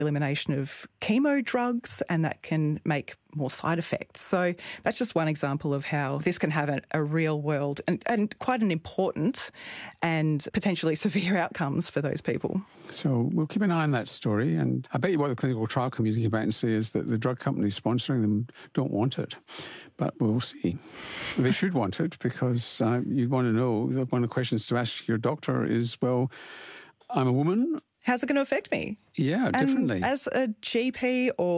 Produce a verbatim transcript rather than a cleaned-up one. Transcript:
elimination of chemo drugs, and that can make more side effects. So that's just one example of how this can have a, a real world and, and quite an important and potentially severe outcomes for those people. So we'll keep an eye on that story, and I bet you what the clinical trial community came back and say is that the drug companies sponsoring them don't want it. But we'll see. They should want it, because uh, you want to know, one of the questions to ask your doctor is, well, I'm a woman. How's it going to affect me? Yeah, differently. And as a G P or